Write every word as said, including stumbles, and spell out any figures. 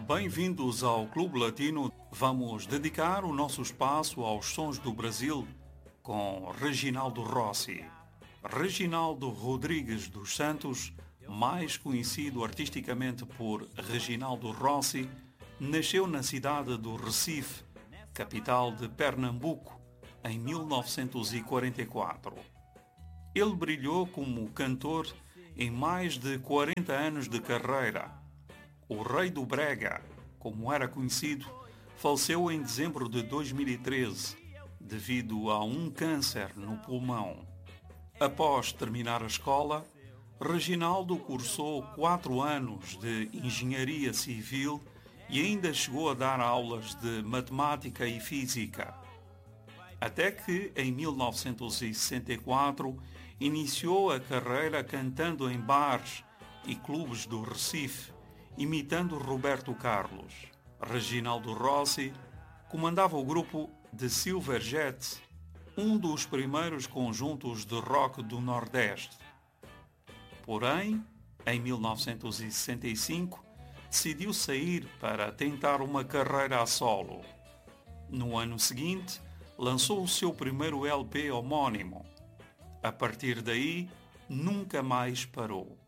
Bem-vindos ao Clube Latino. Vamos dedicar o nosso espaço aos sons do Brasil com Reginaldo Rossi. Reginaldo Rodrigues dos Santos, mais conhecido artisticamente por Reginaldo Rossi, nasceu na cidade do Recife, capital de Pernambuco, em mil novecentos e quarenta e quatro. Ele brilhou como cantor em mais de quarenta anos de carreira. O Rei do Brega, como era conhecido, faleceu em dezembro de dois mil e treze, devido a um câncer no pulmão. Após terminar a escola, Reginaldo cursou quatro anos de engenharia civil e ainda chegou a dar aulas de matemática e física. Até que, em mil novecentos e sessenta e quatro, iniciou a carreira cantando em bares e clubes do Recife, imitando Roberto Carlos. Reginaldo Rossi comandava o grupo The Silverjet, um dos primeiros conjuntos de rock do Nordeste. Porém, em mil novecentos e sessenta e cinco, decidiu sair para tentar uma carreira a solo. No ano seguinte, lançou o seu primeiro L P homónimo. A partir daí, nunca mais parou.